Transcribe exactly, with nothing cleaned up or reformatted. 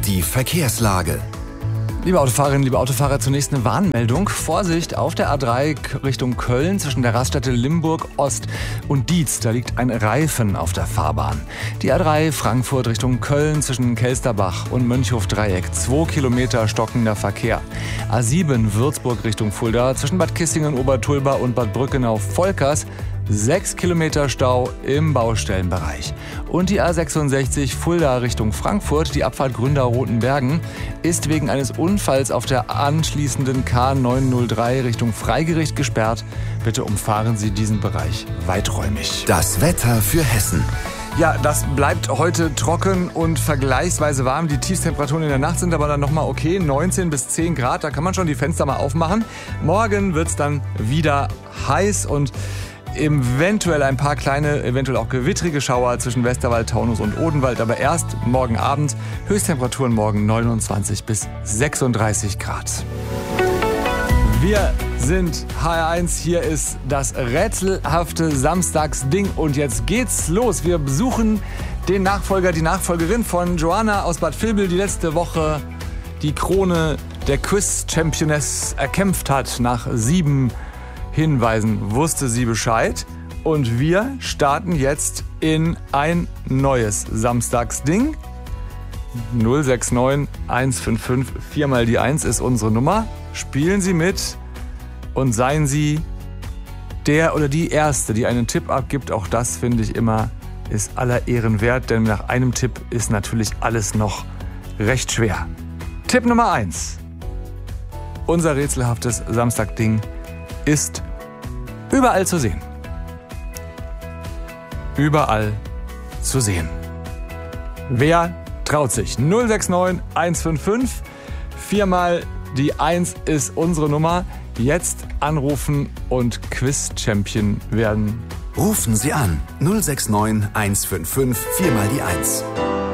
Die Verkehrslage. Liebe Autofahrerinnen, liebe Autofahrer, zunächst eine Warnmeldung. Vorsicht auf der A drei Richtung Köln zwischen der Raststätte Limburg Ost und Dietz. Da liegt ein Reifen auf der Fahrbahn. Die A drei Frankfurt Richtung Köln zwischen Kelsterbach und Mönchhof-Dreieck. Zwei Kilometer stockender Verkehr. A sieben Würzburg Richtung Fulda zwischen Bad Kissingen, Obertulba und Bad Brückenau-Volkers. Sechs Kilometer Stau im Baustellenbereich. Und die A sechsundsechzig Fulda Richtung Frankfurt, die Abfahrt Gründa-Rotenbergen, ist wegen eines Unfalls auf der anschließenden K neunhundertdrei Richtung Freigericht gesperrt. Bitte umfahren Sie diesen Bereich weiträumig. Das Wetter für Hessen. Ja, das bleibt heute trocken und vergleichsweise warm. Die Tiefstemperaturen in der Nacht sind aber dann nochmal okay. neunzehn bis zehn Grad, da kann man schon die Fenster mal aufmachen. Morgen wird's dann wieder heiß und eventuell ein paar kleine, eventuell auch gewittrige Schauer zwischen Westerwald, Taunus und Odenwald. Aber erst morgen Abend. Höchsttemperaturen morgen neunundzwanzig bis sechsunddreißig Grad. Wir sind H R eins. Hier ist das rätselhafte Samstagsding. Und jetzt geht's los. Wir besuchen den Nachfolger, die Nachfolgerin von Joanna aus Bad Vilbel, die letzte Woche die Krone der Quiz-Championess erkämpft hat. Nach sieben Hinweisen wusste sie Bescheid und wir starten jetzt in ein neues Samstagsding. null sechs neun eins fünf fünf vier mal die eins ist unsere Nummer. Spielen Sie mit und seien Sie der oder die Erste, die einen Tipp abgibt. Auch das finde ich immer ist aller Ehren wert, denn nach einem Tipp ist natürlich alles noch recht schwer. Tipp Nummer eins. Unser rätselhaftes Samstagding ist überall zu sehen. Überall zu sehen. Wer traut sich? null sechs neun eins fünf fünf vier mal die eins ist unsere Nummer. Jetzt anrufen und Quiz-Champion werden. Rufen Sie an null sechs neun eins fünf fünf vier mal die eins.